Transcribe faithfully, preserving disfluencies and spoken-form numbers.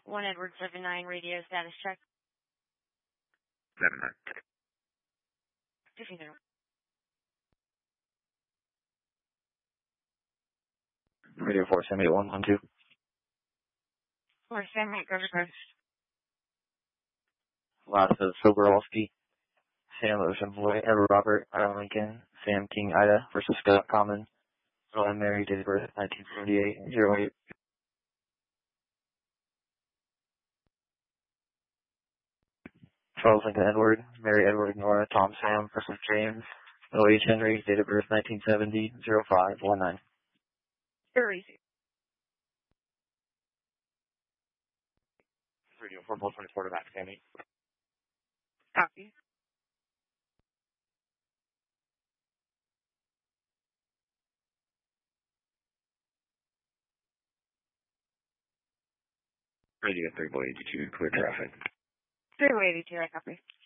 one Edward seven nine radio status check. seven nine. fifteen zero. Radio four seven eight one one two. four seven eight, go to coast. Last of Soberowski, Sam Ocean Boy, Edward Robert, Ida Lincoln, Sam King Ida versus Scott Common, Roland Mary, date of birth nineteen seventy-eight, zero eight. Charles Lincoln Edward, Mary Edward Nora, Tom Sam versus James, O H Henry, date of birth nineteen seventy, zero five one nine. Very easy. Radio four Bolt twenty-four to Max Candy. Copy. Radio three Boy eighty-two, clear traffic. three eighty-two, I copy.